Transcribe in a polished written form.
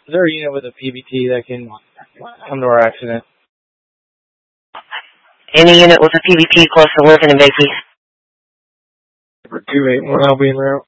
Is there a unit with a PBT that can come to our accident? Any unit with a PBT close to Lincoln and Beatty. For 281, I'll be en route.